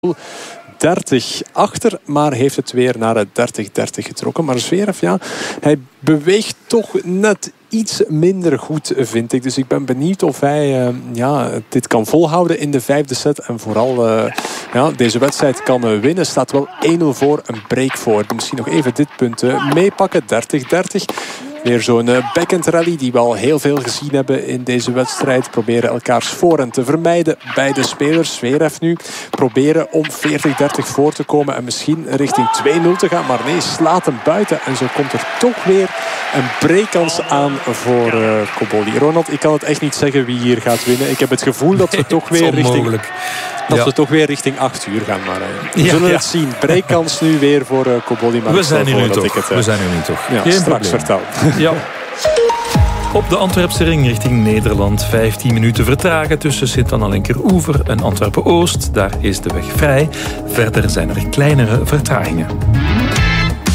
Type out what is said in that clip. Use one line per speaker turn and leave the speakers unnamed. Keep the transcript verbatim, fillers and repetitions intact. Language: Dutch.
dertig achter, maar heeft het weer naar het dertig dertig getrokken. Maar Zverev, ja, hij beweegt toch net iets minder goed, vind ik. Dus ik ben benieuwd of hij uh, ja, dit kan volhouden in de vijfde set. En vooral uh, ja, deze wedstrijd kan uh, winnen. Staat wel één nul voor, een break voor. Misschien nog even dit punt uh, meepakken. dertig dertig. Weer zo'n uh, backhand rally die we al heel veel gezien hebben in deze wedstrijd. Proberen elkaars voorhand te vermijden. Beide spelers, Zverev nu, proberen om veertig dertig voor te komen. En misschien richting twee nul te gaan. Maar nee, slaat hem buiten. En zo komt er toch weer een breakkans aan voor uh, Cobolli. Ronald, ik kan het echt niet zeggen wie hier gaat winnen. Ik heb het gevoel dat we toch weer richting... Dat ja. we toch weer richting acht uur gaan. Maar, uh, we ja, zullen ja. het zien. Breakkans nu weer voor uh, Cobolli. Maar
we zijn hier nu toch.
Het, uh,
we zijn hier nu toch.
Ja,
Geen
straks vertel.
Ja. Op de Antwerpse ring richting Nederland. vijftien minuten vertragen tussen Sint-Anna Linkeroever en Antwerpen-Oost. Daar is de weg vrij. Verder zijn er kleinere vertragingen.